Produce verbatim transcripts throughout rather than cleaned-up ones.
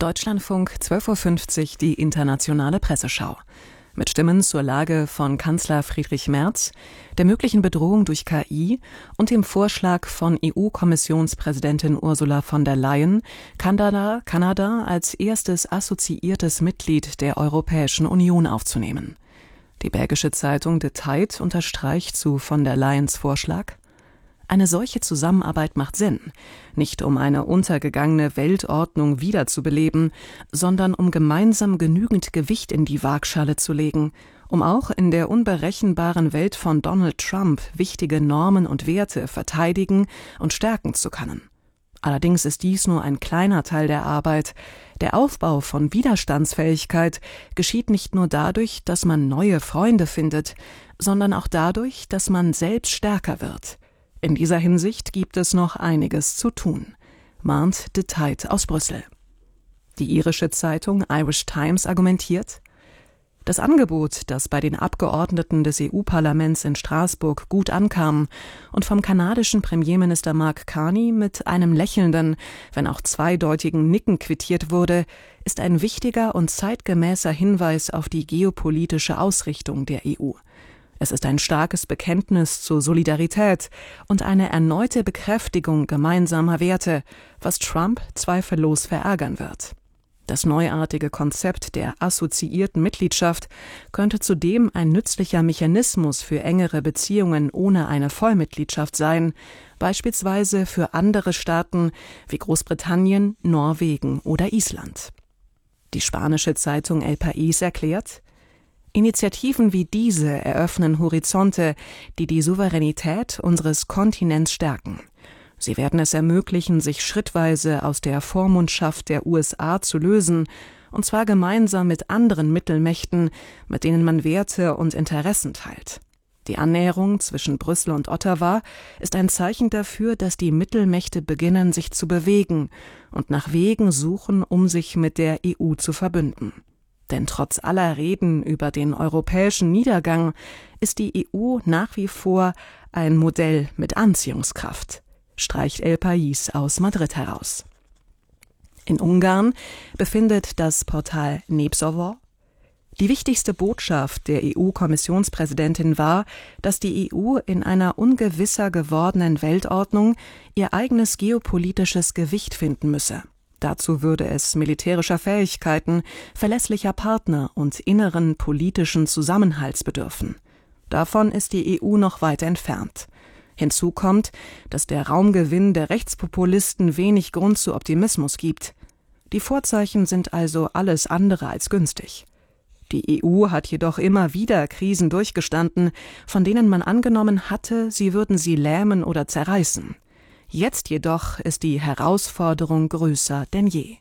Deutschlandfunk, zwölf Uhr fünfzig, die internationale Presseschau. Mit Stimmen zur Lage von Kanzler Friedrich Merz, der möglichen Bedrohung durch K I und dem Vorschlag von E U-Kommissionspräsidentin Ursula von der Leyen, Kanada, Kanada als erstes assoziiertes Mitglied der Europäischen Union aufzunehmen. Die belgische Zeitung De Tijd unterstreicht zu von der Leyens Vorschlag: Eine solche Zusammenarbeit macht Sinn, nicht um eine untergegangene Weltordnung wiederzubeleben, sondern um gemeinsam genügend Gewicht in die Waagschale zu legen, um auch in der unberechenbaren Welt von Donald Trump wichtige Normen und Werte verteidigen und stärken zu können. Allerdings ist dies nur ein kleiner Teil der Arbeit. Der Aufbau von Widerstandsfähigkeit geschieht nicht nur dadurch, dass man neue Freunde findet, sondern auch dadurch, dass man selbst stärker wird. In dieser Hinsicht gibt es noch einiges zu tun, mahnt De Tijd aus Brüssel. Die irische Zeitung Irish Times argumentiert: Das Angebot, das bei den Abgeordneten des E U-Parlaments in Straßburg gut ankam und vom kanadischen Premierminister Mark Carney mit einem lächelnden, wenn auch zweideutigen Nicken quittiert wurde, ist ein wichtiger und zeitgemäßer Hinweis auf die geopolitische Ausrichtung der E U. Es ist ein starkes Bekenntnis zur Solidarität und eine erneute Bekräftigung gemeinsamer Werte, was Trump zweifellos verärgern wird. Das neuartige Konzept der assoziierten Mitgliedschaft könnte zudem ein nützlicher Mechanismus für engere Beziehungen ohne eine Vollmitgliedschaft sein, beispielsweise für andere Staaten wie Großbritannien, Norwegen oder Island. Die spanische Zeitung El País erklärt: Initiativen wie diese eröffnen Horizonte, die die Souveränität unseres Kontinents stärken. Sie werden es ermöglichen, sich schrittweise aus der Vormundschaft der U S A zu lösen, und zwar gemeinsam mit anderen Mittelmächten, mit denen man Werte und Interessen teilt. Die Annäherung zwischen Brüssel und Ottawa ist ein Zeichen dafür, dass die Mittelmächte beginnen, sich zu bewegen und nach Wegen suchen, um sich mit der E U zu verbünden. Denn trotz aller Reden über den europäischen Niedergang ist die E U nach wie vor ein Modell mit Anziehungskraft, streicht El País aus Madrid heraus. In Ungarn befindet das Portal Népszava: Die wichtigste Botschaft der E U-Kommissionspräsidentin war, dass die E U in einer ungewisser gewordenen Weltordnung ihr eigenes geopolitisches Gewicht finden müsse. Dazu würde es militärischer Fähigkeiten, verlässlicher Partner und inneren politischen Zusammenhalts bedürfen. Davon ist die E U noch weit entfernt. Hinzu kommt, dass der Raumgewinn der Rechtspopulisten wenig Grund zu Optimismus gibt. Die Vorzeichen sind also alles andere als günstig. Die E U hat jedoch immer wieder Krisen durchgestanden, von denen man angenommen hatte, sie würden sie lähmen oder zerreißen. Jetzt jedoch ist die Herausforderung größer denn je.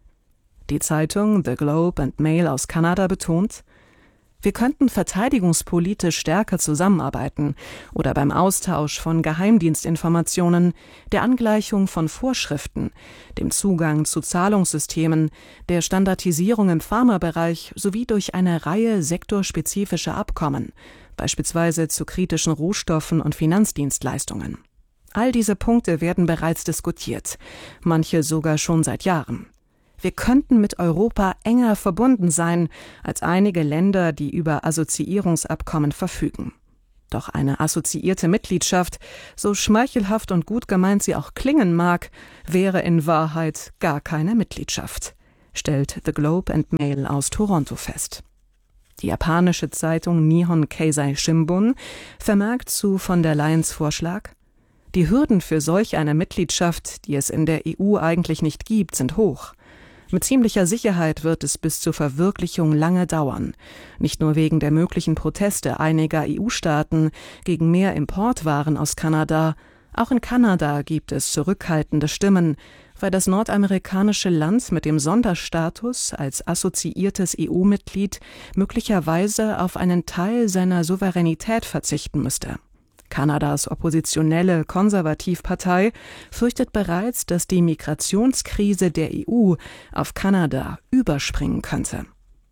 Die Zeitung The Globe and Mail aus Kanada betont: Wir könnten verteidigungspolitisch stärker zusammenarbeiten oder beim Austausch von Geheimdienstinformationen, der Angleichung von Vorschriften, dem Zugang zu Zahlungssystemen, der Standardisierung im Pharmabereich sowie durch eine Reihe sektorspezifischer Abkommen, beispielsweise zu kritischen Rohstoffen und Finanzdienstleistungen. All diese Punkte werden bereits diskutiert, manche sogar schon seit Jahren. Wir könnten mit Europa enger verbunden sein als einige Länder, die über Assoziierungsabkommen verfügen. Doch eine assoziierte Mitgliedschaft, so schmeichelhaft und gut gemeint sie auch klingen mag, wäre in Wahrheit gar keine Mitgliedschaft, stellt The Globe and Mail aus Toronto fest. Die japanische Zeitung Nihon Keizai Shimbun vermerkt zu von der Leyens Vorschlag: Die Hürden für solch eine Mitgliedschaft, die es in der E U eigentlich nicht gibt, sind hoch. Mit ziemlicher Sicherheit wird es bis zur Verwirklichung lange dauern, nicht nur wegen der möglichen Proteste einiger E U-Staaten gegen mehr Importwaren aus Kanada. Auch in Kanada gibt es zurückhaltende Stimmen, weil das nordamerikanische Land mit dem Sonderstatus als assoziiertes E U-Mitglied möglicherweise auf einen Teil seiner Souveränität verzichten müsste. Kanadas oppositionelle Konservativpartei fürchtet bereits, dass die Migrationskrise der E U auf Kanada überspringen könnte.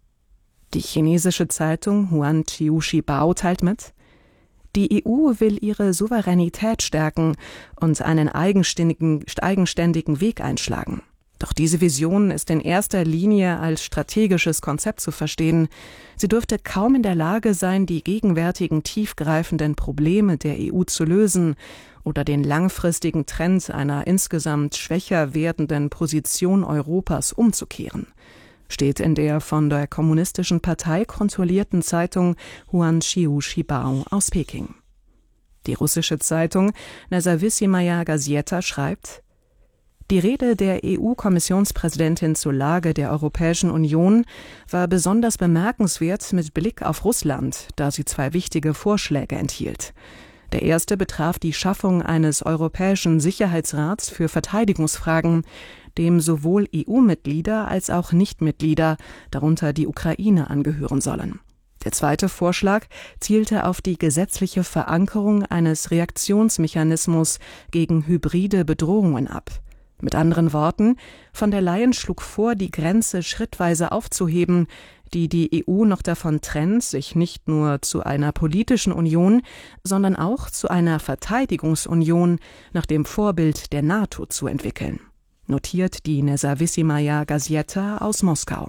Die chinesische Zeitung Huanqiu Shibao teilt mit: Die E U will ihre Souveränität stärken und einen eigenständigen, eigenständigen Weg einschlagen. Doch diese Vision ist in erster Linie als strategisches Konzept zu verstehen. Sie dürfte kaum in der Lage sein, die gegenwärtigen tiefgreifenden Probleme der E U zu lösen oder den langfristigen Trend einer insgesamt schwächer werdenden Position Europas umzukehren, steht in der von der Kommunistischen Partei kontrollierten Zeitung Huanqiu Shibao aus Peking. Die russische Zeitung Nezawissimaya Gazeta schreibt: Die Rede der E U-Kommissionspräsidentin zur Lage der Europäischen Union war besonders bemerkenswert mit Blick auf Russland, da sie zwei wichtige Vorschläge enthielt. Der erste betraf die Schaffung eines Europäischen Sicherheitsrats für Verteidigungsfragen, dem sowohl E U-Mitglieder als auch Nichtmitglieder, darunter die Ukraine, angehören sollen. Der zweite Vorschlag zielte auf die gesetzliche Verankerung eines Reaktionsmechanismus gegen hybride Bedrohungen ab. Mit anderen Worten, von der Leyen schlug vor, die Grenze schrittweise aufzuheben, die die E U noch davon trennt, sich nicht nur zu einer politischen Union, sondern auch zu einer Verteidigungsunion nach dem Vorbild der NATO zu entwickeln, notiert die Nezawissimaya Gazeta aus Moskau.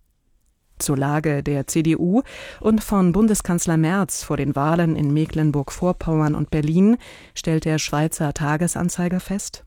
Zur Lage der C D U und von Bundeskanzler Merz vor den Wahlen in Mecklenburg-Vorpommern und Berlin stellt der Schweizer Tagesanzeiger fest: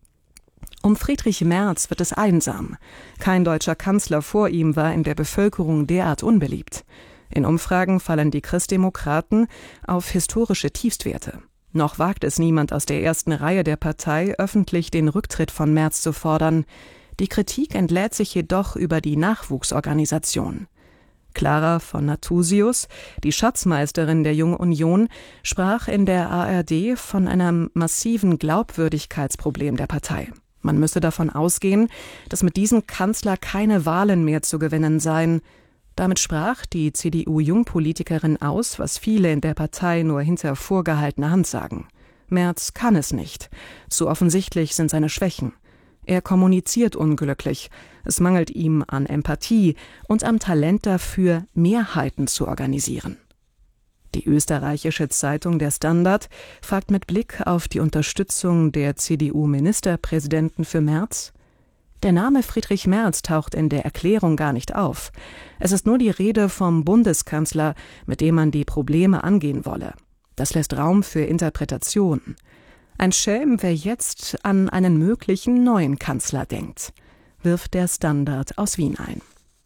Um Friedrich Merz wird es einsam. Kein deutscher Kanzler vor ihm war in der Bevölkerung derart unbeliebt. In Umfragen fallen die Christdemokraten auf historische Tiefstwerte. Noch wagt es niemand aus der ersten Reihe der Partei, öffentlich den Rücktritt von Merz zu fordern. Die Kritik entlädt sich jedoch über die Nachwuchsorganisation. Clara von Nathusius, die Schatzmeisterin der Jungen Union, sprach in der A R D von einem massiven Glaubwürdigkeitsproblem der Partei. Man müsse davon ausgehen, dass mit diesem Kanzler keine Wahlen mehr zu gewinnen seien. Damit sprach die C D U-Jungpolitikerin aus, was viele in der Partei nur hinter vorgehaltener Hand sagen: Merz kann es nicht. Zu offensichtlich sind seine Schwächen. Er kommuniziert unglücklich. Es mangelt ihm an Empathie und am Talent dafür, Mehrheiten zu organisieren. Die österreichische Zeitung Der Standard fragt mit Blick auf die Unterstützung der C D U-Ministerpräsidenten für Merz: Der Name Friedrich Merz taucht in der Erklärung gar nicht auf. Es ist nur die Rede vom Bundeskanzler, mit dem man die Probleme angehen wolle. Das lässt Raum für Interpretation. Ein Schelm, wer jetzt an einen möglichen neuen Kanzler denkt, wirft der Standard aus Wien ein.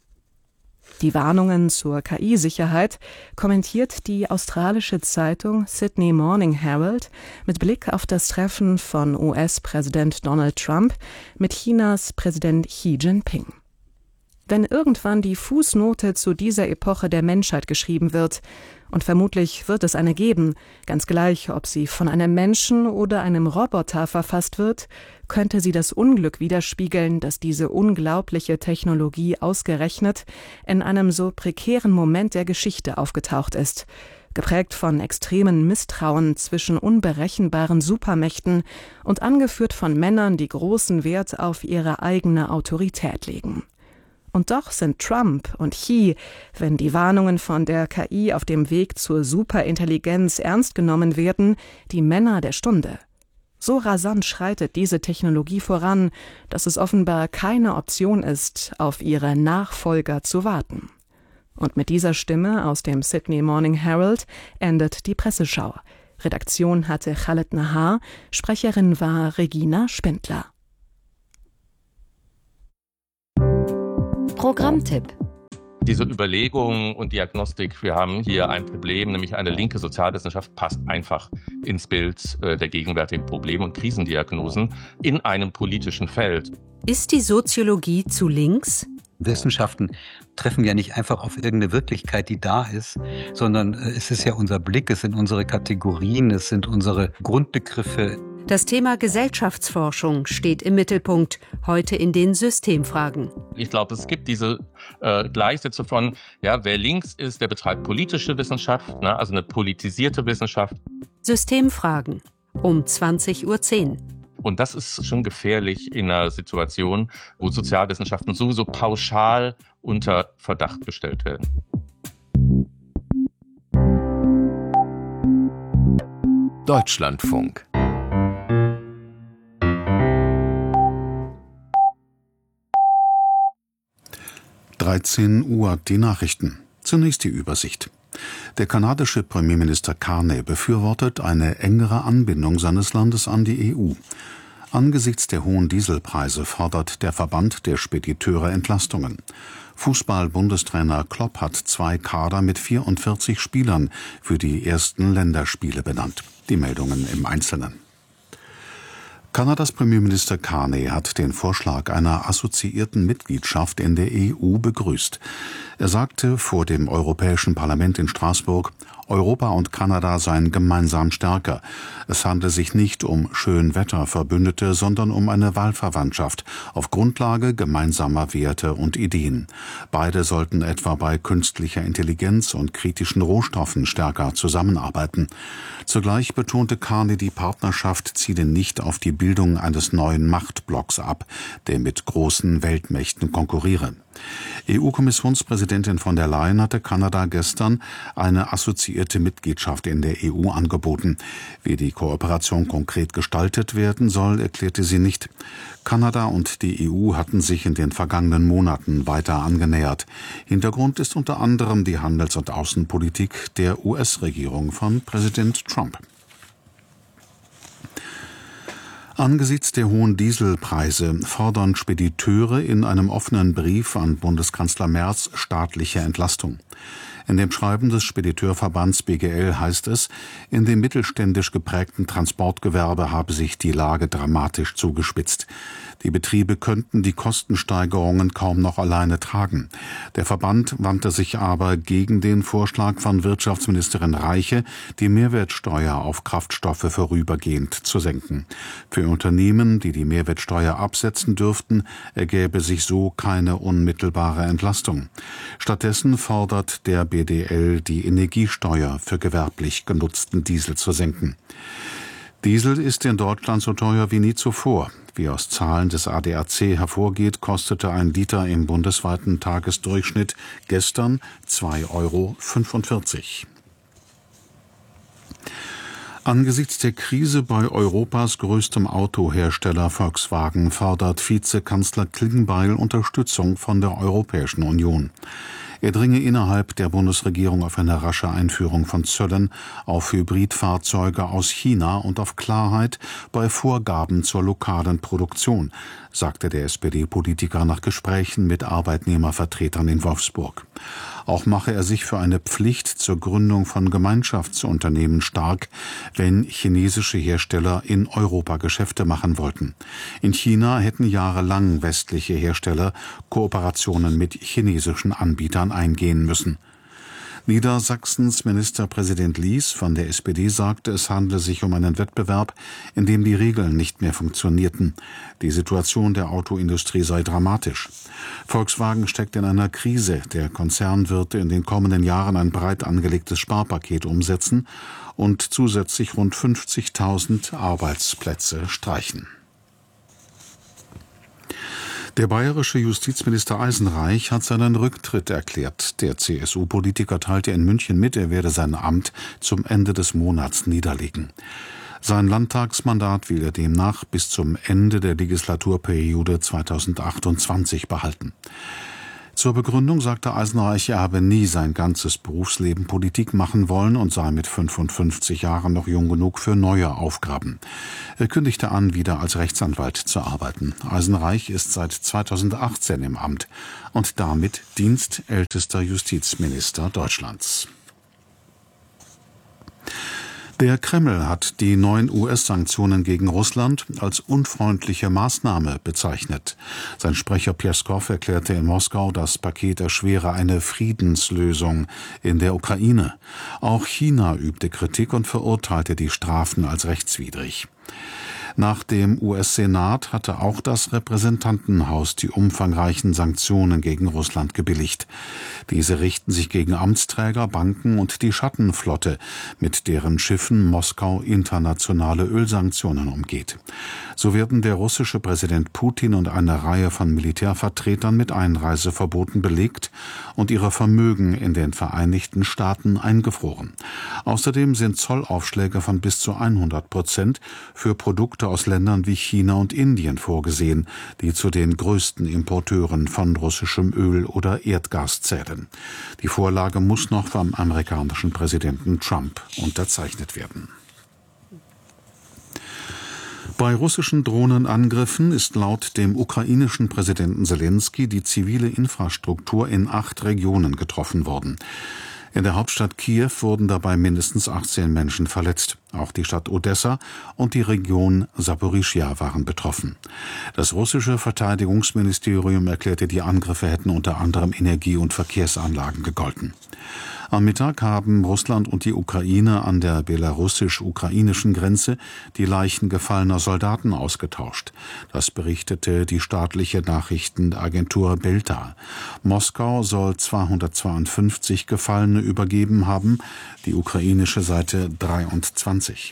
Die Warnungen zur K I-Sicherheit kommentiert die australische Zeitung Sydney Morning Herald mit Blick auf das Treffen von U S-Präsident Donald Trump mit Chinas Präsident Xi Jinping. Wenn irgendwann die Fußnote zu dieser Epoche der Menschheit geschrieben wird, und vermutlich wird es eine geben, ganz gleich, ob sie von einem Menschen oder einem Roboter verfasst wird, könnte sie das Unglück widerspiegeln, dass diese unglaubliche Technologie ausgerechnet in einem so prekären Moment der Geschichte aufgetaucht ist, geprägt von extremen Misstrauen zwischen unberechenbaren Supermächten und angeführt von Männern, die großen Wert auf ihre eigene Autorität legen. Und doch sind Trump und Xi, wenn die Warnungen von der K I auf dem Weg zur Superintelligenz ernst genommen werden, die Männer der Stunde. So rasant schreitet diese Technologie voran, dass es offenbar keine Option ist, auf ihre Nachfolger zu warten. Und mit dieser Stimme aus dem Sydney Morning Herald endet die Presseschau. Redaktion hatte Khaled Nahar, Sprecherin war Regina Spindler. Programmtipp. Diese Überlegung und Diagnostik, wir haben hier ein Problem, nämlich eine linke Sozialwissenschaft, passt einfach ins Bild der gegenwärtigen Probleme und Krisendiagnosen in einem politischen Feld. Ist die Soziologie zu links? Wissenschaften treffen ja nicht einfach auf irgendeine Wirklichkeit, die da ist, sondern es ist ja unser Blick, es sind unsere Kategorien, es sind unsere Grundbegriffe. Das Thema Gesellschaftsforschung steht im Mittelpunkt, heute in den Systemfragen. Ich glaube, es gibt diese äh, Gleichsätze von, ja, wer links ist, der betreibt politische Wissenschaft, ne, also eine politisierte Wissenschaft. Systemfragen um zwanzig Uhr zehn. Und das ist schon gefährlich in einer Situation, wo Sozialwissenschaften sowieso pauschal unter Verdacht gestellt werden. Deutschlandfunk. dreizehn Uhr die Nachrichten. Zunächst die Übersicht. Der kanadische Premierminister Carney befürwortet eine engere Anbindung seines Landes an die E U. Angesichts der hohen Dieselpreise fordert der Verband der Spediteure Entlastungen. Fußball-Bundestrainer Klopp hat zwei Kader mit vierundvierzig Spielern für die ersten Länderspiele benannt. Die Meldungen im Einzelnen. Kanadas Premierminister Carney hat den Vorschlag einer assoziierten Mitgliedschaft in der E U begrüßt. Er sagte vor dem Europäischen Parlament in Straßburg, Europa und Kanada seien gemeinsam stärker. Es handle sich nicht um Schönwetterverbündete, sondern um eine Wahlverwandtschaft auf Grundlage gemeinsamer Werte und Ideen. Beide sollten etwa bei künstlicher Intelligenz und kritischen Rohstoffen stärker zusammenarbeiten. Zugleich betonte Carney, die Partnerschaft ziele nicht auf die Bildung eines neuen Machtblocks ab, der mit großen Weltmächten konkurriere. E U-Kommissionspräsidentin von der Leyen hatte Kanada gestern eine assoziierte Mitgliedschaft in der E U angeboten. Wie die Kooperation konkret gestaltet werden soll, erklärte sie nicht. Kanada und die E U hatten sich in den vergangenen Monaten weiter angenähert. Hintergrund ist unter anderem die Handels- und Außenpolitik der U S-Regierung von Präsident Trump. Angesichts der hohen Dieselpreise fordern Spediteure in einem offenen Brief an Bundeskanzler Merz staatliche Entlastung. In dem Schreiben des Spediteurverbands B G L heißt es, in dem mittelständisch geprägten Transportgewerbe habe sich die Lage dramatisch zugespitzt. Die Betriebe könnten die Kostensteigerungen kaum noch alleine tragen. Der Verband wandte sich aber gegen den Vorschlag von Wirtschaftsministerin Reiche, die Mehrwertsteuer auf Kraftstoffe vorübergehend zu senken. Für Unternehmen, die die Mehrwertsteuer absetzen dürften, ergäbe sich so keine unmittelbare Entlastung. Stattdessen fordert der B D L, die Energiesteuer für gewerblich genutzten Diesel zu senken. Diesel ist in Deutschland so teuer wie nie zuvor. Wie aus Zahlen des A D A C hervorgeht, kostete ein Liter im bundesweiten Tagesdurchschnitt gestern zwei Euro fünfundvierzig. Angesichts der Krise bei Europas größtem Autohersteller Volkswagen fordert Vizekanzler Klingbeil Unterstützung von der Europäischen Union. Er dringe innerhalb der Bundesregierung auf eine rasche Einführung von Zöllen auf Hybridfahrzeuge aus China und auf Klarheit bei Vorgaben zur lokalen Produktion, sagte der S P D-Politiker nach Gesprächen mit Arbeitnehmervertretern in Wolfsburg. Auch mache er sich für eine Pflicht zur Gründung von Gemeinschaftsunternehmen stark, wenn chinesische Hersteller in Europa Geschäfte machen wollten. In China hätten jahrelang westliche Hersteller Kooperationen mit chinesischen Anbietern eingehen müssen. Niedersachsens Ministerpräsident Lies von der S P D sagte, es handle sich um einen Wettbewerb, in dem die Regeln nicht mehr funktionierten. Die Situation der Autoindustrie sei dramatisch. Volkswagen steckt in einer Krise. Der Konzern wird in den kommenden Jahren ein breit angelegtes Sparpaket umsetzen und zusätzlich rund fünfzigtausend Arbeitsplätze streichen. Der bayerische Justizminister Eisenreich hat seinen Rücktritt erklärt. Der C S U-Politiker teilte in München mit, er werde sein Amt zum Ende des Monats niederlegen. Sein Landtagsmandat will er demnach bis zum Ende der Legislaturperiode zweitausendachtundzwanzig behalten. Zur Begründung sagte Eisenreich, er habe nie sein ganzes Berufsleben Politik machen wollen und sei mit fünfundfünfzig Jahren noch jung genug für neue Aufgaben. Er kündigte an, wieder als Rechtsanwalt zu arbeiten. Eisenreich ist seit zweitausendachtzehn im Amt und damit dienstältester Justizminister Deutschlands. Der Kreml hat die neuen U S-Sanktionen gegen Russland als unfreundliche Maßnahme bezeichnet. Sein Sprecher Pjeskow erklärte in Moskau, das Paket erschwere eine Friedenslösung in der Ukraine. Auch China übte Kritik und verurteilte die Strafen als rechtswidrig. Nach dem U S-Senat hatte auch das Repräsentantenhaus die umfangreichen Sanktionen gegen Russland gebilligt. Diese richten sich gegen Amtsträger, Banken und die Schattenflotte, mit deren Schiffen Moskau internationale Ölsanktionen umgeht. So werden der russische Präsident Putin und eine Reihe von Militärvertretern mit Einreiseverboten belegt und ihre Vermögen in den Vereinigten Staaten eingefroren. Außerdem sind Zollaufschläge von bis zu hundert Prozent für Produkte Importe aus Ländern wie China und Indien vorgesehen, die zu den größten Importeuren von russischem Öl oder Erdgas zählen. Die Vorlage muss noch vom amerikanischen Präsidenten Trump unterzeichnet werden. Bei russischen Drohnenangriffen ist laut dem ukrainischen Präsidenten Selenskyj die zivile Infrastruktur in acht Regionen getroffen worden. In der Hauptstadt Kiew wurden dabei mindestens achtzehn Menschen verletzt. Auch die Stadt Odessa und die Region Saporischschja waren betroffen. Das russische Verteidigungsministerium erklärte, die Angriffe hätten unter anderem Energie- und Verkehrsanlagen gegolten. Am Mittag haben Russland und die Ukraine an der belarussisch-ukrainischen Grenze die Leichen gefallener Soldaten ausgetauscht. Das berichtete die staatliche Nachrichtenagentur Belta. Moskau soll zweihundertzweiundfünfzig Gefallene übergeben haben, die ukrainische Seite dreiundzwanzig.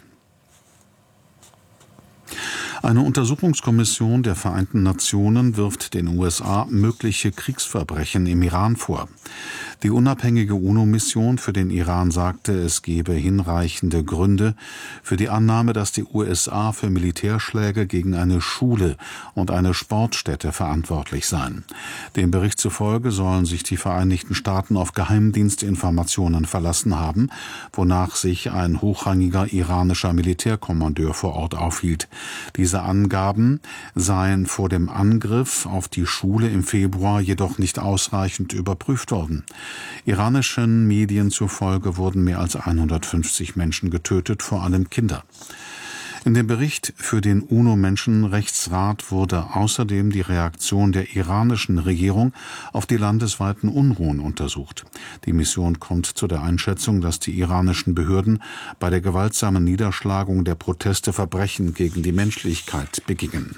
Eine Untersuchungskommission der Vereinten Nationen wirft den U S A mögliche Kriegsverbrechen im Iran vor. Die unabhängige UNO-Mission für den Iran sagte, es gebe hinreichende Gründe für die Annahme, dass die U S A für Militärschläge gegen eine Schule und eine Sportstätte verantwortlich seien. Dem Bericht zufolge sollen sich die Vereinigten Staaten auf Geheimdienstinformationen verlassen haben, wonach sich ein hochrangiger iranischer Militärkommandeur vor Ort aufhielt. Diese Angaben seien vor dem Angriff auf die Schule im Februar jedoch nicht ausreichend überprüft worden. Iranischen Medien zufolge wurden mehr als hundertfünfzig Menschen getötet, vor allem Kinder. In dem Bericht für den UNO-Menschenrechtsrat wurde außerdem die Reaktion der iranischen Regierung auf die landesweiten Unruhen untersucht. Die Mission kommt zu der Einschätzung, dass die iranischen Behörden bei der gewaltsamen Niederschlagung der Proteste Verbrechen gegen die Menschlichkeit begingen.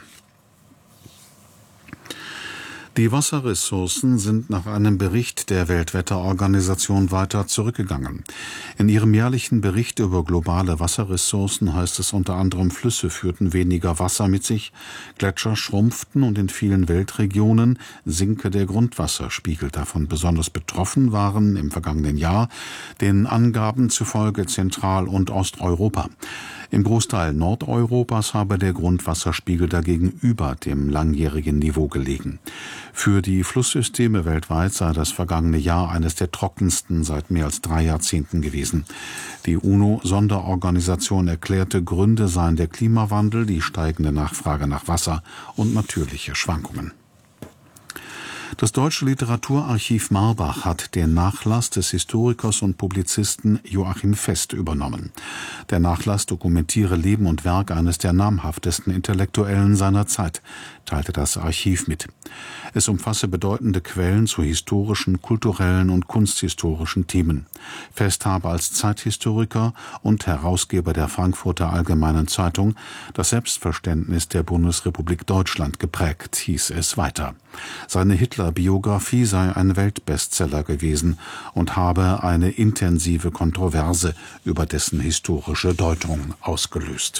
Die Wasserressourcen sind nach einem Bericht der Weltwetterorganisation weiter zurückgegangen. In ihrem jährlichen Bericht über globale Wasserressourcen heißt es unter anderem, Flüsse führten weniger Wasser mit sich, Gletscher schrumpften und in vielen Weltregionen sinke der Grundwasserspiegel. Davon besonders betroffen waren im vergangenen Jahr den Angaben zufolge Zentral- und Osteuropa. Im Großteil Nordeuropas habe der Grundwasserspiegel dagegen über dem langjährigen Niveau gelegen. Für die Flusssysteme weltweit sei das vergangene Jahr eines der trockensten seit mehr als drei Jahrzehnten gewesen. Die UNO-Sonderorganisation erklärte, Gründe seien der Klimawandel, die steigende Nachfrage nach Wasser und natürliche Schwankungen. Das Deutsche Literaturarchiv Marbach hat den Nachlass des Historikers und Publizisten Joachim Fest übernommen. Der Nachlass dokumentiere Leben und Werk eines der namhaftesten Intellektuellen seiner Zeit, teilte das Archiv mit. Es umfasse bedeutende Quellen zu historischen, kulturellen und kunsthistorischen Themen. Fest habe als Zeithistoriker und Herausgeber der Frankfurter Allgemeinen Zeitung das Selbstverständnis der Bundesrepublik Deutschland geprägt, hieß es weiter. Seine Hitler-Biografie sei ein Weltbestseller gewesen und habe eine intensive Kontroverse über dessen historische Deutung ausgelöst.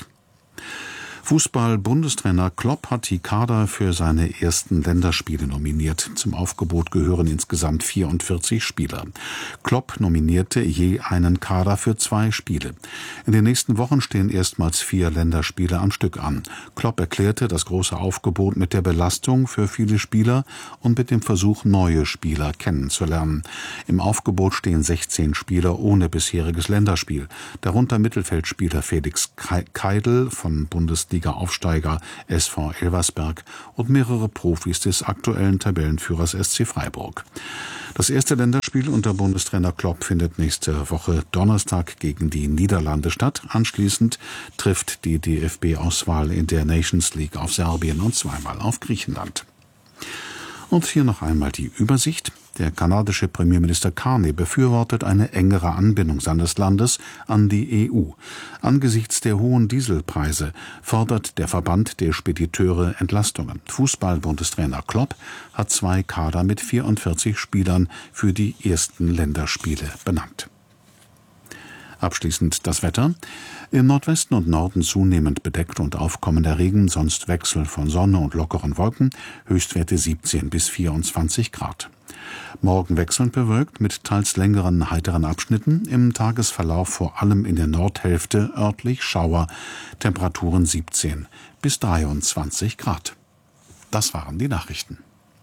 Fußball-Bundestrainer Klopp hat die Kader für seine ersten Länderspiele nominiert. Zum Aufgebot gehören insgesamt vierundvierzig Spieler. Klopp nominierte je einen Kader für zwei Spiele. In den nächsten Wochen stehen erstmals vier Länderspiele am Stück an. Klopp erklärte das große Aufgebot mit der Belastung für viele Spieler und mit dem Versuch, neue Spieler kennenzulernen. Im Aufgebot stehen sechzehn Spieler ohne bisheriges Länderspiel. Darunter Mittelfeldspieler Felix Keidl von Bundesliga Aufsteiger S V Elversberg und mehrere Profis des aktuellen Tabellenführers S C Freiburg. Das erste Länderspiel unter Bundestrainer Klopp findet nächste Woche Donnerstag gegen die Niederlande statt. Anschließend trifft die D F B-Auswahl in der Nations League auf Serbien und zweimal auf Griechenland. Und hier noch einmal die Übersicht. Der kanadische Premierminister Carney befürwortet eine engere Anbindung seines Landes an die E U. Angesichts der hohen Dieselpreise fordert der Verband der Spediteure Entlastungen. Fußball-Bundestrainer Klopp hat zwei Kader mit vierundvierzig Spielern für die ersten Länderspiele benannt. Abschließend das Wetter. Im Nordwesten und Norden zunehmend bedeckt und aufkommender Regen, sonst Wechsel von Sonne und lockeren Wolken, Höchstwerte siebzehn bis vierundzwanzig Grad. Morgen wechselnd bewölkt mit teils längeren heiteren Abschnitten, im Tagesverlauf vor allem in der Nordhälfte örtlich Schauer, Temperaturen siebzehn bis dreiundzwanzig Grad. Das waren die Nachrichten.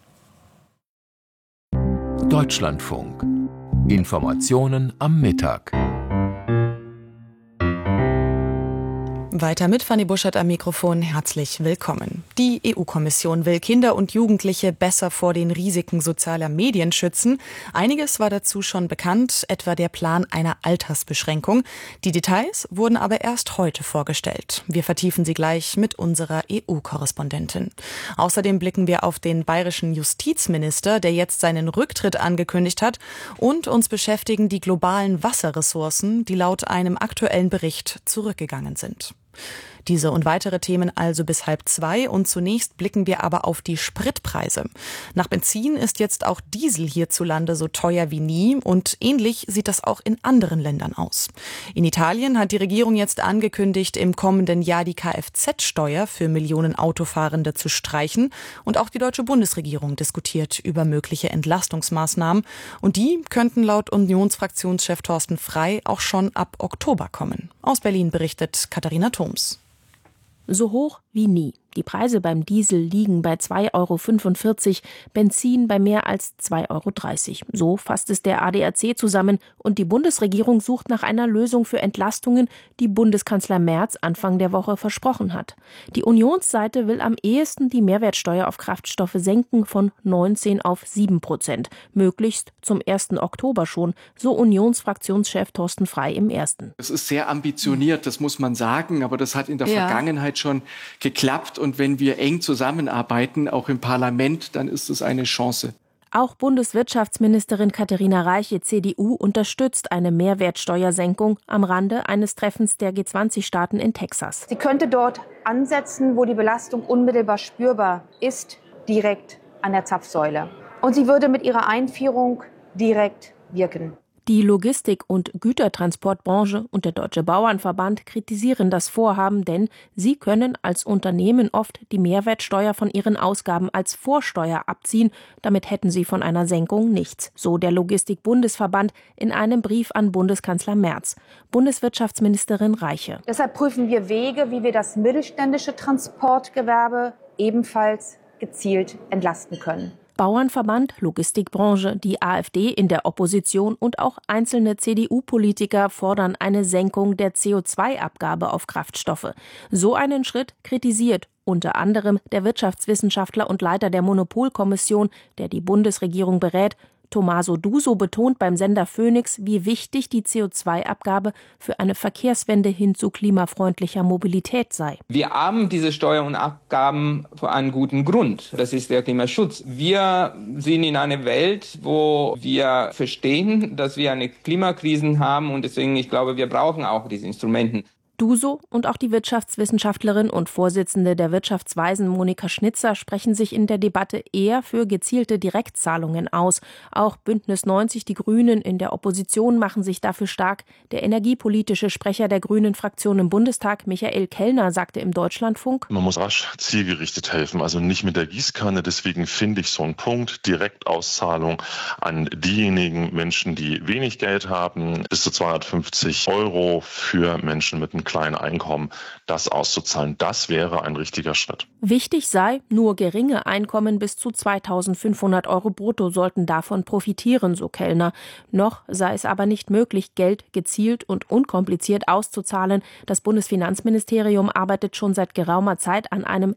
Deutschlandfunk. Informationen am Mittag. Weiter mit Fanny Buschert am Mikrofon. Herzlich willkommen. Die E U-Kommission will Kinder und Jugendliche besser vor den Risiken sozialer Medien schützen. Einiges war dazu schon bekannt, etwa der Plan einer Altersbeschränkung. Die Details wurden aber erst heute vorgestellt. Wir vertiefen sie gleich mit unserer E U-Korrespondentin. Außerdem blicken wir auf den bayerischen Justizminister, der jetzt seinen Rücktritt angekündigt hat. Und uns beschäftigen die globalen Wasserressourcen, die laut einem aktuellen Bericht zurückgegangen sind. Diese und weitere Themen also bis halb zwei und zunächst blicken wir aber auf die Spritpreise. Nach Benzin ist jetzt auch Diesel hierzulande so teuer wie nie und ähnlich sieht das auch in anderen Ländern aus. In Italien hat die Regierung jetzt angekündigt, im kommenden Jahr die Kfz-Steuer für Millionen Autofahrende zu streichen und auch die deutsche Bundesregierung diskutiert über mögliche Entlastungsmaßnahmen und die könnten laut Unionsfraktionschef Thorsten Frey auch schon ab Oktober kommen. Aus Berlin berichtet Katharina Thoms. So hoch wie nie. Die Preise beim Diesel liegen bei zwei Euro fünfundvierzig, Benzin bei mehr als zwei Euro dreißig. So fasst es der A D A C zusammen und die Bundesregierung sucht nach einer Lösung für Entlastungen, die Bundeskanzler Merz Anfang der Woche versprochen hat. Die Unionsseite will am ehesten die Mehrwertsteuer auf Kraftstoffe senken von neunzehn auf sieben Prozent, möglichst zum ersten Oktober schon, so Unionsfraktionschef Thorsten Frey im Ersten. Das ist sehr ambitioniert, das muss man sagen, aber das hat in der ja. Vergangenheit schon geklappt. Und wenn wir eng zusammenarbeiten, auch im Parlament, dann ist es eine Chance. Auch Bundeswirtschaftsministerin Katharina Reiche, C D U, unterstützt eine Mehrwertsteuersenkung am Rande eines Treffens der G zwanzig Staaten in Texas. Sie könnte dort ansetzen, wo die Belastung unmittelbar spürbar ist, direkt an der Zapfsäule. Und sie würde mit ihrer Einführung direkt wirken. Die Logistik- und Gütertransportbranche und der Deutsche Bauernverband kritisieren das Vorhaben, denn sie können als Unternehmen oft die Mehrwertsteuer von ihren Ausgaben als Vorsteuer abziehen. Damit hätten sie von einer Senkung nichts, so der Logistik-Bundesverband in einem Brief an Bundeskanzler Merz. Bundeswirtschaftsministerin Reiche. Deshalb prüfen wir Wege, wie wir das mittelständische Transportgewerbe ebenfalls gezielt entlasten können. Bauernverband, Logistikbranche, die AfD in der Opposition und auch einzelne C D U-Politiker fordern eine Senkung der C O zwei Abgabe auf Kraftstoffe. So einen Schritt kritisiert unter anderem der Wirtschaftswissenschaftler und Leiter der Monopolkommission, der die Bundesregierung berät. Tommaso Duso betont beim Sender Phoenix, wie wichtig die C O zwei Abgabe für eine Verkehrswende hin zu klimafreundlicher Mobilität sei. Wir haben diese Steuern und Abgaben für einen guten Grund. Das ist der Klimaschutz. Wir sind in einer Welt, wo wir verstehen, dass wir eine Klimakrise haben und deswegen, ich glaube, wir brauchen auch diese Instrumente. Duso und auch die Wirtschaftswissenschaftlerin und Vorsitzende der Wirtschaftsweisen Monika Schnitzer sprechen sich in der Debatte eher für gezielte Direktzahlungen aus. Auch Bündnis neunzig, die Grünen in der Opposition, machen sich dafür stark. Der energiepolitische Sprecher der Grünen-Fraktion im Bundestag, Michael Kellner, sagte im Deutschlandfunk: Man muss rasch zielgerichtet helfen, also nicht mit der Gießkanne. Deswegen finde ich so einen Punkt, Direktauszahlung an diejenigen Menschen, die wenig Geld haben, bis zu zweihundertfünfzig Euro für Menschen mit einem kleinen Einkommen, das auszuzahlen. Das wäre ein richtiger Schritt. Wichtig sei, nur geringe Einkommen bis zu zweitausendfünfhundert Euro brutto sollten davon profitieren, so Kellner. Noch sei es aber nicht möglich, Geld gezielt und unkompliziert auszuzahlen. Das Bundesfinanzministerium arbeitet schon seit geraumer Zeit an einem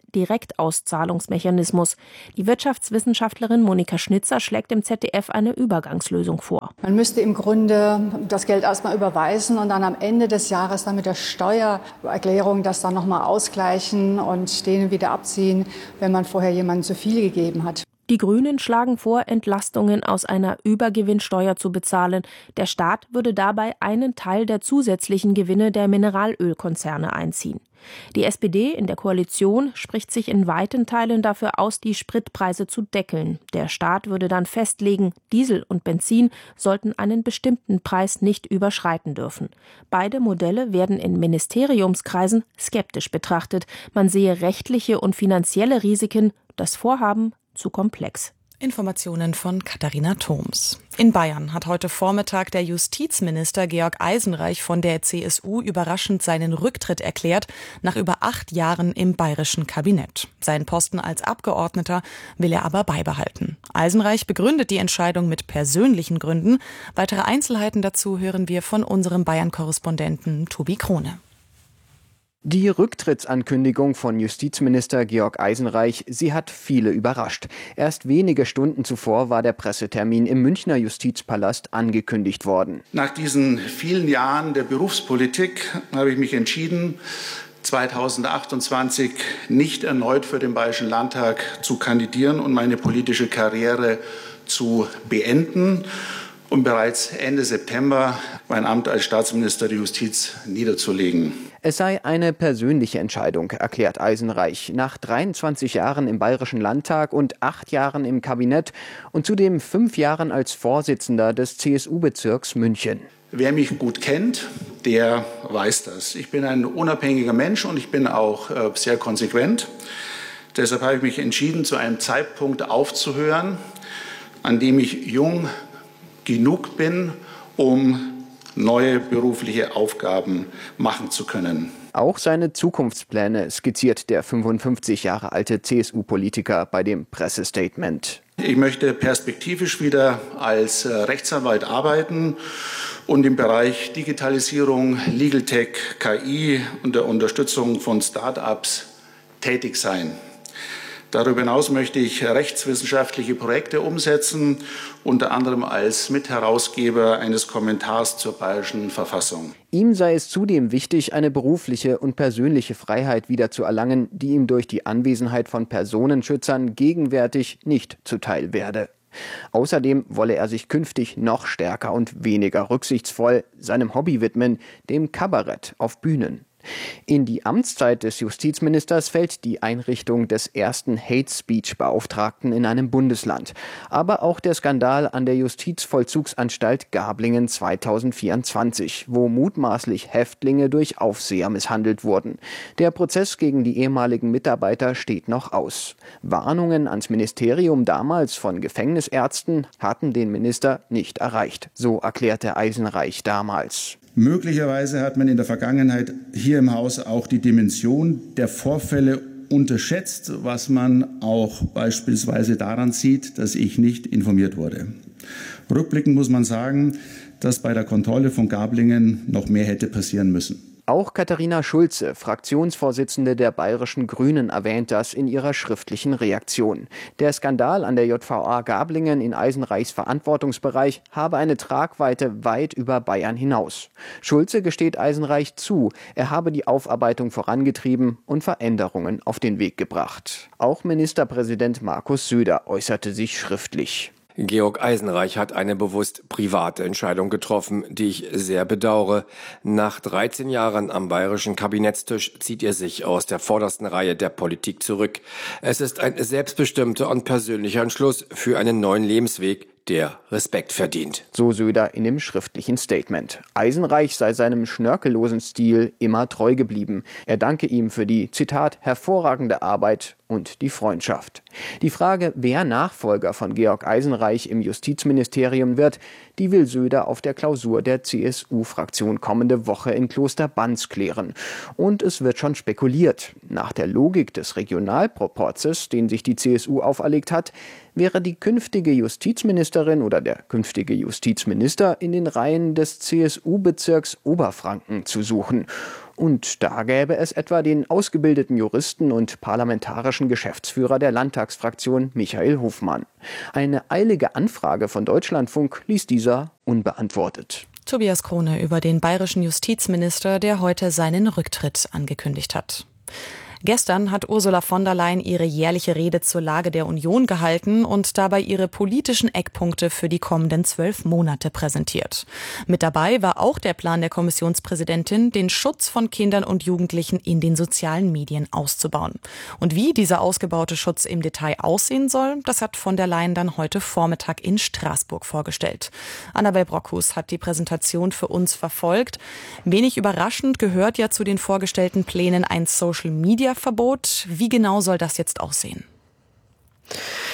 Direktauszahlungsmechanismus. Die Wirtschaftswissenschaftlerin Monika Schnitzer schlägt im Z D F eine Übergangslösung vor. Man müsste im Grunde das Geld erstmal überweisen und dann am Ende des Jahres dann mit der Steuererklärung das dann nochmal ausgleichen und denen wieder abziehen, wenn man vorher jemandem zu viel gegeben hat. Die Grünen schlagen vor, Entlastungen aus einer Übergewinnsteuer zu bezahlen. Der Staat würde dabei einen Teil der zusätzlichen Gewinne der Mineralölkonzerne einziehen. Die S P D in der Koalition spricht sich in weiten Teilen dafür aus, die Spritpreise zu deckeln. Der Staat würde dann festlegen, Diesel und Benzin sollten einen bestimmten Preis nicht überschreiten dürfen. Beide Modelle werden in Ministeriumskreisen skeptisch betrachtet. Man sehe rechtliche und finanzielle Risiken, das Vorhaben zu komplex. Informationen von Katharina Thoms. In Bayern hat heute Vormittag der Justizminister Georg Eisenreich von der C S U überraschend seinen Rücktritt erklärt, nach über acht Jahren im bayerischen Kabinett. Seinen Posten als Abgeordneter will er aber beibehalten. Eisenreich begründet die Entscheidung mit persönlichen Gründen. Weitere Einzelheiten dazu hören wir von unserem Bayern-Korrespondenten Tobi Krone. Die Rücktrittsankündigung von Justizminister Georg Eisenreich, sie hat viele überrascht. Erst wenige Stunden zuvor war der Pressetermin im Münchner Justizpalast angekündigt worden. Nach diesen vielen Jahren der Berufspolitik habe ich mich entschieden, zweitausendachtundzwanzig nicht erneut für den Bayerischen Landtag zu kandidieren und meine politische Karriere zu beenden und bereits Ende September mein Amt als Staatsminister der Justiz niederzulegen. Es sei eine persönliche Entscheidung, erklärt Eisenreich. Nach dreiundzwanzig Jahren im Bayerischen Landtag und acht Jahren im Kabinett und zudem fünf Jahren als Vorsitzender des C S U-Bezirks München. Wer mich gut kennt, der weiß das. Ich bin ein unabhängiger Mensch und ich bin auch äh, sehr konsequent. Deshalb habe ich mich entschieden, zu einem Zeitpunkt aufzuhören, an dem ich jung genug bin, um neue berufliche Aufgaben machen zu können. Auch seine Zukunftspläne skizziert der fünfundfünfzig Jahre alte C S U-Politiker bei dem Pressestatement. Ich möchte perspektivisch wieder als Rechtsanwalt arbeiten und im Bereich Digitalisierung, Legal Tech, K I und der Unterstützung von Start-ups tätig sein. Darüber hinaus möchte ich rechtswissenschaftliche Projekte umsetzen, unter anderem als Mitherausgeber eines Kommentars zur Bayerischen Verfassung. Ihm sei es zudem wichtig, eine berufliche und persönliche Freiheit wieder zu erlangen, die ihm durch die Anwesenheit von Personenschützern gegenwärtig nicht zuteil werde. Außerdem wolle er sich künftig noch stärker und weniger rücksichtsvoll seinem Hobby widmen, dem Kabarett auf Bühnen. In die Amtszeit des Justizministers fällt die Einrichtung des ersten Hate-Speech-Beauftragten in einem Bundesland. Aber auch der Skandal an der Justizvollzugsanstalt Gablingen zweitausendvierundzwanzig, wo mutmaßlich Häftlinge durch Aufseher misshandelt wurden. Der Prozess gegen die ehemaligen Mitarbeiter steht noch aus. Warnungen ans Ministerium damals von Gefängnisärzten hatten den Minister nicht erreicht. So erklärte Eisenreich damals. Möglicherweise hat man in der Vergangenheit hier im Haus auch die Dimension der Vorfälle unterschätzt, was man auch beispielsweise daran sieht, dass ich nicht informiert wurde. Rückblickend muss man sagen, dass bei der Kontrolle von Gablingen noch mehr hätte passieren müssen. Auch Katharina Schulze, Fraktionsvorsitzende der Bayerischen Grünen, erwähnt das in ihrer schriftlichen Reaktion. Der Skandal an der J V A Gablingen in Eisenreichs Verantwortungsbereich habe eine Tragweite weit über Bayern hinaus. Schulze gesteht Eisenreich zu, er habe die Aufarbeitung vorangetrieben und Veränderungen auf den Weg gebracht. Auch Ministerpräsident Markus Söder äußerte sich schriftlich. Georg Eisenreich hat eine bewusst private Entscheidung getroffen, die ich sehr bedauere. Nach dreizehn Jahren am bayerischen Kabinettstisch zieht er sich aus der vordersten Reihe der Politik zurück. Es ist ein selbstbestimmter und persönlicher Entschluss für einen neuen Lebensweg, der Respekt verdient. So Söder in dem schriftlichen Statement. Eisenreich sei seinem schnörkellosen Stil immer treu geblieben. Er danke ihm für die, Zitat, hervorragende Arbeit und die Freundschaft. Die Frage, wer Nachfolger von Georg Eisenreich im Justizministerium wird, die will Söder auf der Klausur der C S U-Fraktion kommende Woche in Kloster Banz klären. Und es wird schon spekuliert. Nach der Logik des Regionalproporzes, den sich die C S U auferlegt hat, wäre die künftige Justizministerin oder der künftige Justizminister in den Reihen des C S U-Bezirks Oberfranken zu suchen. Und da gäbe es etwa den ausgebildeten Juristen und parlamentarischen Geschäftsführer der Landtagsfraktion Michael Hofmann. Eine eilige Anfrage von Deutschlandfunk ließ dieser unbeantwortet. Tobias Krone über den bayerischen Justizminister, der heute seinen Rücktritt angekündigt hat. Gestern hat Ursula von der Leyen ihre jährliche Rede zur Lage der Union gehalten und dabei ihre politischen Eckpunkte für die kommenden zwölf Monate präsentiert. Mit dabei war auch der Plan der Kommissionspräsidentin, den Schutz von Kindern und Jugendlichen in den sozialen Medien auszubauen. Und wie dieser ausgebaute Schutz im Detail aussehen soll, das hat von der Leyen dann heute Vormittag in Straßburg vorgestellt. Annabel Brockhus hat die Präsentation für uns verfolgt. Wenig überraschend gehört ja zu den vorgestellten Plänen ein Social-Media-Verbot. Wie genau soll das jetzt aussehen?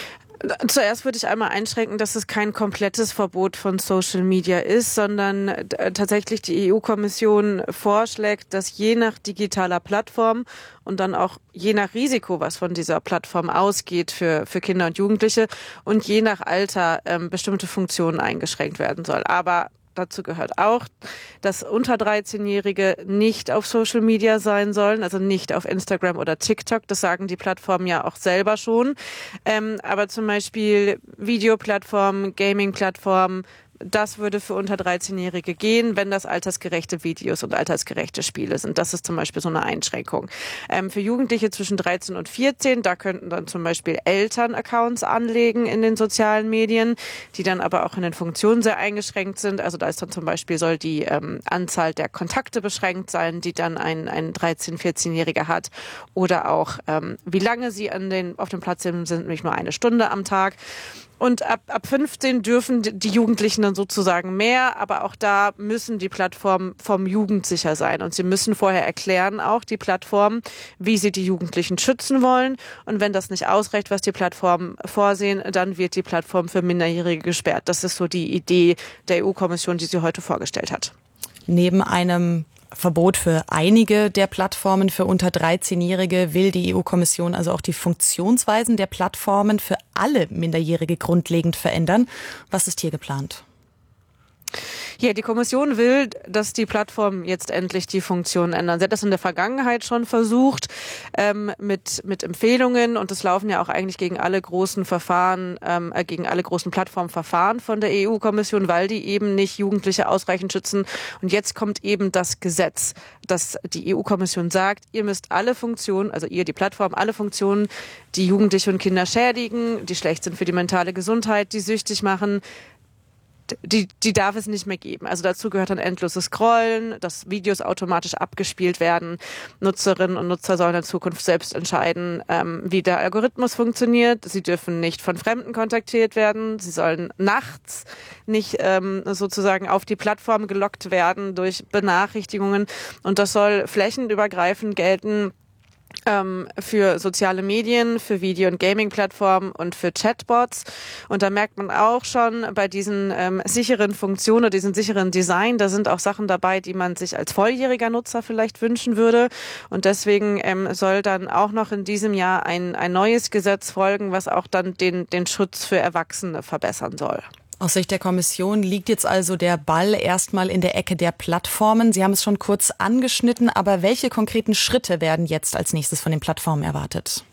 Zuerst würde ich einmal einschränken, dass es kein komplettes Verbot von Social Media ist, sondern äh, tatsächlich die E U-Kommission vorschlägt, dass je nach digitaler Plattform und dann auch je nach Risiko, was von dieser Plattform ausgeht für, für Kinder und Jugendliche und je nach Alter ähm, bestimmte Funktionen eingeschränkt werden soll. Aber dazu gehört auch, dass unter dreizehnjährige nicht auf Social Media sein sollen, also nicht auf Instagram oder TikTok. Das sagen die Plattformen ja auch selber schon. Ähm, aber zum Beispiel Videoplattformen, Gaming-Plattformen, das würde für unter dreizehnjährige gehen, wenn das altersgerechte Videos und altersgerechte Spiele sind. Das ist zum Beispiel so eine Einschränkung. Ähm, für Jugendliche zwischen dreizehn und vierzehn, da könnten dann zum Beispiel Eltern Accounts anlegen in den sozialen Medien, die dann aber auch in den Funktionen sehr eingeschränkt sind. Also da ist dann zum Beispiel, soll die ähm, Anzahl der Kontakte beschränkt sein, die dann ein, ein dreizehn-, vierzehnjähriger hat. Oder auch, ähm, wie lange sie an den, auf dem Platz sind, sind nämlich nur eine Stunde am Tag. Und ab, ab fünfzehn dürfen die Jugendlichen dann sozusagen mehr, aber auch da müssen die Plattformen vom jugendsicher sein. Und sie müssen vorher erklären, auch die Plattformen, wie sie die Jugendlichen schützen wollen. Und wenn das nicht ausreicht, was die Plattformen vorsehen, dann wird die Plattform für Minderjährige gesperrt. Das ist so die Idee der E U-Kommission, die sie heute vorgestellt hat. Neben einem Verbot für einige der Plattformen für unter dreizehnjährige will die E U-Kommission also auch die Funktionsweisen der Plattformen für alle Minderjährige grundlegend verändern. Was ist hier geplant? Ja, die Kommission will, dass die Plattformen jetzt endlich die Funktionen ändern. Sie hat das in der Vergangenheit schon versucht ähm, mit mit Empfehlungen und es laufen ja auch eigentlich gegen alle großen Verfahren, ähm, äh, gegen alle großen Plattformverfahren von der E U-Kommission, weil die eben nicht Jugendliche ausreichend schützen. Und jetzt kommt eben das Gesetz, dass die E U-Kommission sagt, ihr müsst alle Funktionen, also ihr, die Plattform, alle Funktionen, die Jugendliche und Kinder schädigen, die schlecht sind für die mentale Gesundheit, die süchtig machen, Die, die darf es nicht mehr geben. Also dazu gehört dann endloses Scrollen, dass Videos automatisch abgespielt werden. Nutzerinnen und Nutzer sollen in Zukunft selbst entscheiden, ähm, wie der Algorithmus funktioniert. Sie dürfen nicht von Fremden kontaktiert werden. Sie sollen nachts nicht ähm, sozusagen auf die Plattform gelockt werden durch Benachrichtigungen. Und das soll flächenübergreifend gelten Ähm, für soziale Medien, für Video- und Gaming-Plattformen und für Chatbots. Und da merkt man auch schon bei diesen ähm, sicheren Funktionen, diesen sicheren Design, da sind auch Sachen dabei, die man sich als volljähriger Nutzer vielleicht wünschen würde. Und deswegen ähm, soll dann auch noch in diesem Jahr ein, ein neues Gesetz folgen, was auch dann den, den Schutz für Erwachsene verbessern soll. Aus Sicht der Kommission liegt jetzt also der Ball erstmal in der Ecke der Plattformen. Sie haben es schon kurz angeschnitten, aber welche konkreten Schritte werden jetzt als nächstes von den Plattformen erwartet?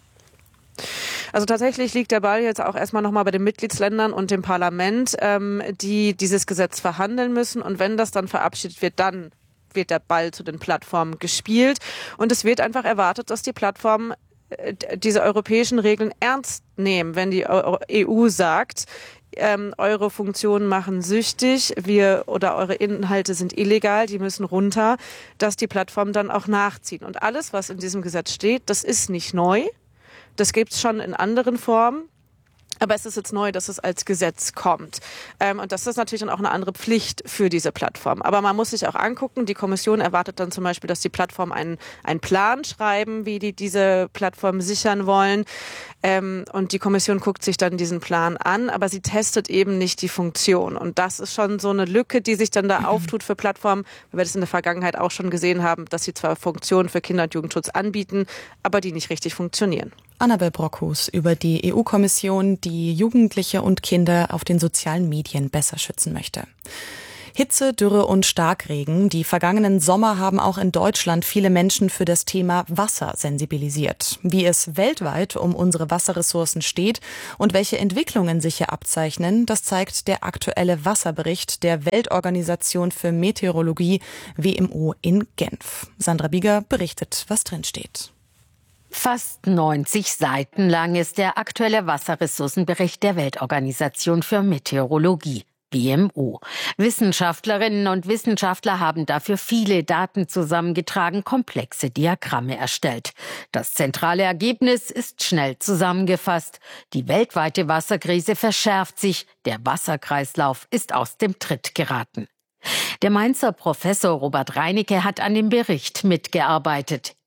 Also tatsächlich liegt der Ball jetzt auch erstmal nochmal bei den Mitgliedsländern und dem Parlament, ähm, die dieses Gesetz verhandeln müssen. Und wenn das dann verabschiedet wird, dann wird der Ball zu den Plattformen gespielt. Und es wird einfach erwartet, dass die Plattformen diese europäischen Regeln ernst nehmen, wenn die E U sagt, ähm, eure Funktionen machen süchtig, wir oder eure Inhalte sind illegal, die müssen runter, dass die Plattformen dann auch nachziehen. Und alles, was in diesem Gesetz steht, das ist nicht neu, das gibt es schon in anderen Formen. Aber es ist jetzt neu, dass es als Gesetz kommt. Ähm, und das ist natürlich dann auch eine andere Pflicht für diese Plattform. Aber man muss sich auch angucken, die Kommission erwartet dann zum Beispiel, dass die Plattformen einen, einen Plan schreiben, wie die diese Plattform sichern wollen. Ähm, und die Kommission guckt sich dann diesen Plan an, aber sie testet eben nicht die Funktion. Und das ist schon so eine Lücke, die sich dann da auftut für Plattformen, weil wir das in der Vergangenheit auch schon gesehen haben, dass sie zwar Funktionen für Kinder- und Jugendschutz anbieten, aber die nicht richtig funktionieren. Annabel Brockhus über die E U-Kommission, die Jugendliche und Kinder auf den sozialen Medien besser schützen möchte. Hitze, Dürre und Starkregen. Die vergangenen Sommer haben auch in Deutschland viele Menschen für das Thema Wasser sensibilisiert. Wie es weltweit um unsere Wasserressourcen steht und welche Entwicklungen sich hier abzeichnen, das zeigt der aktuelle Wasserbericht der Weltorganisation für Meteorologie W M O in Genf. Sandra Bieger berichtet, was drinsteht. Fast neunzig Seiten lang ist der aktuelle Wasserressourcenbericht der Weltorganisation für Meteorologie, W M O. Wissenschaftlerinnen und Wissenschaftler haben dafür viele Daten zusammengetragen, komplexe Diagramme erstellt. Das zentrale Ergebnis ist schnell zusammengefasst. Die weltweite Wasserkrise verschärft sich, der Wasserkreislauf ist aus dem Tritt geraten. Der Mainzer Professor Robert Reinecke hat an dem Bericht mitgearbeitet.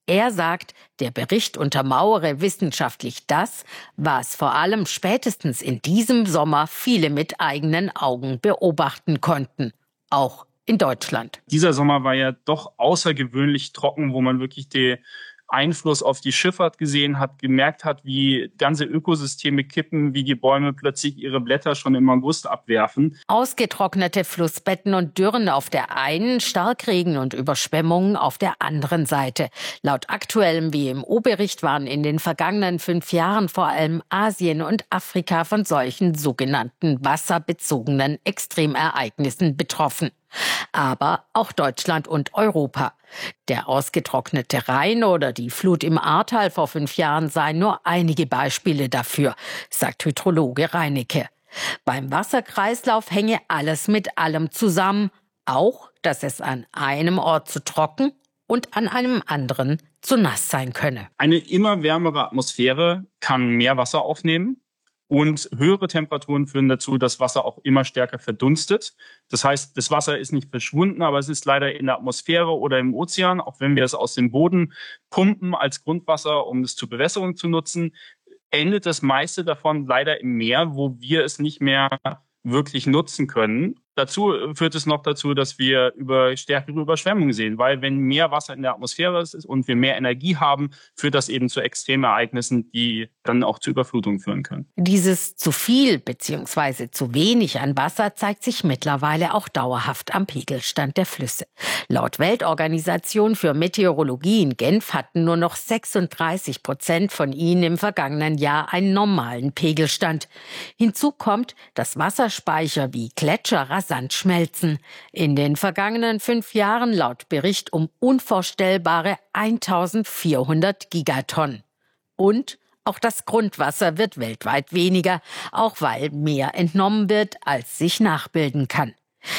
Er sagt, der Bericht untermauere wissenschaftlich das, was vor allem spätestens in diesem Sommer viele mit eigenen Augen beobachten konnten. Auch in Deutschland. Dieser Sommer war ja doch außergewöhnlich trocken, wo man wirklich den Einfluss auf die Schifffahrt gesehen hat, gemerkt hat, wie ganze Ökosysteme kippen, wie die Bäume plötzlich ihre Blätter schon im August abwerfen. Ausgetrocknete Flussbetten und Dürren auf der einen, Starkregen und Überschwemmungen auf der anderen Seite. Laut aktuellem W M O-Bericht waren in den vergangenen fünf Jahren vor allem Asien und Afrika von solchen sogenannten wasserbezogenen Extremereignissen betroffen. Aber auch Deutschland und Europa. Der ausgetrocknete Rhein oder die Flut im Ahrtal vor fünf Jahren seien nur einige Beispiele dafür, sagt Hydrologe Reinecke. Beim Wasserkreislauf hänge alles mit allem zusammen, auch, dass es an einem Ort zu trocken und an einem anderen zu nass sein könne. Eine immer wärmere Atmosphäre kann mehr Wasser aufnehmen. Und höhere Temperaturen führen dazu, dass Wasser auch immer stärker verdunstet. Das heißt, das Wasser ist nicht verschwunden, aber es ist leider in der Atmosphäre oder im Ozean, auch wenn wir es aus dem Boden pumpen als Grundwasser, um es zur Bewässerung zu nutzen, endet das meiste davon leider im Meer, wo wir es nicht mehr wirklich nutzen können. Dazu führt es noch dazu, dass wir über stärkere Überschwemmungen sehen, weil wenn mehr Wasser in der Atmosphäre ist und wir mehr Energie haben, führt das eben zu Extremereignissen, die dann auch zu Überflutungen führen können. Dieses zu viel bzw. zu wenig an Wasser zeigt sich mittlerweile auch dauerhaft am Pegelstand der Flüsse. Laut Weltorganisation für Meteorologie in Genf hatten nur noch sechsunddreißig Prozent von ihnen im vergangenen Jahr einen normalen Pegelstand. Hinzu kommt, dass Wasserspeicher wie Gletscher rasant schmelzen. In den vergangenen fünf Jahren laut Bericht um unvorstellbare eintausendvierhundert Gigatonnen. Und auch das Grundwasser wird weltweit weniger, auch weil mehr entnommen wird, als sich nachbilden kann.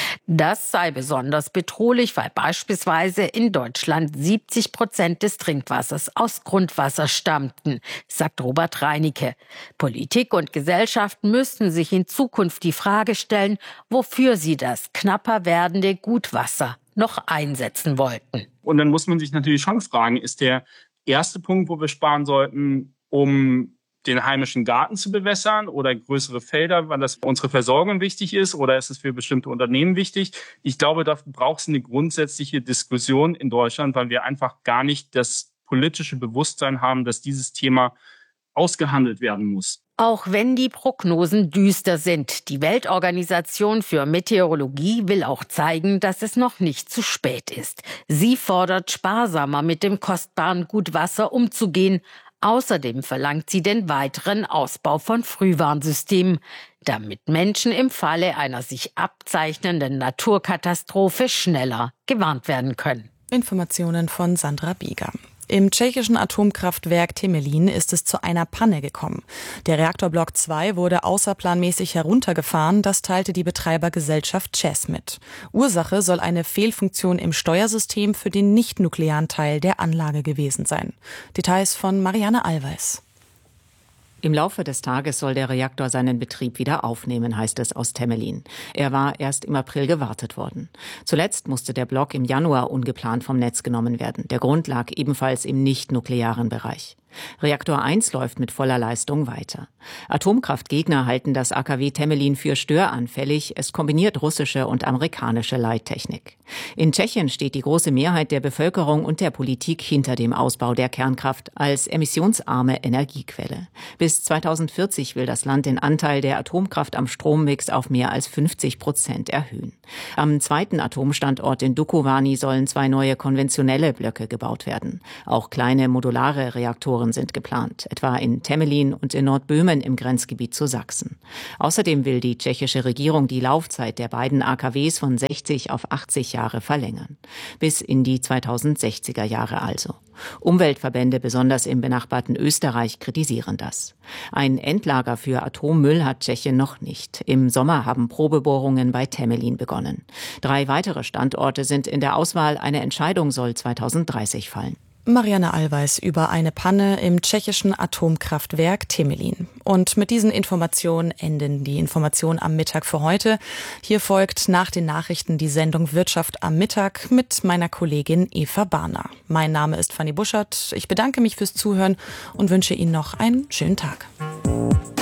Das sei besonders bedrohlich, weil beispielsweise in Deutschland siebzig Prozent des Trinkwassers aus Grundwasser stammten, sagt Robert Reinecke. Politik und Gesellschaft müssten sich in Zukunft die Frage stellen, wofür sie das knapper werdende Gutwasser noch einsetzen wollten. Und dann muss man sich natürlich schon fragen, ist der erste Punkt, wo wir sparen sollten, um den heimischen Garten zu bewässern oder größere Felder, weil das für unsere Versorgung wichtig ist, oder ist es für bestimmte Unternehmen wichtig? Ich glaube, da braucht es eine grundsätzliche Diskussion in Deutschland, weil wir einfach gar nicht das politische Bewusstsein haben, dass dieses Thema ausgehandelt werden muss. Auch wenn die Prognosen düster sind, die Weltorganisation für Meteorologie will auch zeigen, dass es noch nicht zu spät ist. Sie fordert, sparsamer mit dem kostbaren Gutwasser umzugehen. Außerdem verlangt sie den weiteren Ausbau von Frühwarnsystemen, damit Menschen im Falle einer sich abzeichnenden Naturkatastrophe schneller gewarnt werden können. Informationen von Sandra Bieger. Im tschechischen Atomkraftwerk Temelín ist es zu einer Panne gekommen. Der Reaktorblock zwei wurde außerplanmäßig heruntergefahren, das teilte die Betreibergesellschaft ČEZ mit. Ursache soll eine Fehlfunktion im Steuersystem für den nicht-nuklearen Teil der Anlage gewesen sein. Details von Marianne Allweis. Im Laufe des Tages soll der Reaktor seinen Betrieb wieder aufnehmen, heißt es aus Temelín. Er war erst im April gewartet worden. Zuletzt musste der Block im Januar ungeplant vom Netz genommen werden. Der Grund lag ebenfalls im nicht-nuklearen Bereich. Reaktor eins läuft mit voller Leistung weiter. Atomkraftgegner halten das A K W Temelín für störanfällig. Es kombiniert russische und amerikanische Leittechnik. In Tschechien steht die große Mehrheit der Bevölkerung und der Politik hinter dem Ausbau der Kernkraft als emissionsarme Energiequelle. Bis zweitausendvierzig will das Land den Anteil der Atomkraft am Strommix auf mehr als fünfzig Prozent erhöhen. Am zweiten Atomstandort in Dukovany sollen zwei neue konventionelle Blöcke gebaut werden. Auch kleine modulare Reaktoren sind geplant, etwa in Temelín und in Nordböhmen im Grenzgebiet zu Sachsen. Außerdem will die tschechische Regierung die Laufzeit der beiden A K Ws von sechzig auf achtzig Jahre verlängern. Bis in die zweitausendsechziger Jahre also. Umweltverbände, besonders im benachbarten Österreich, kritisieren das. Ein Endlager für Atommüll hat Tschechien noch nicht. Im Sommer haben Probebohrungen bei Temelín begonnen. Drei weitere Standorte sind in der Auswahl. Eine Entscheidung soll zweitausenddreißig fallen. Marianne Allweis über eine Panne im tschechischen Atomkraftwerk Temelín. Und mit diesen Informationen enden die Informationen am Mittag für heute. Hier folgt nach den Nachrichten die Sendung Wirtschaft am Mittag mit meiner Kollegin Eva Barner. Mein Name ist Fanny Buschert. Ich bedanke mich fürs Zuhören und wünsche Ihnen noch einen schönen Tag.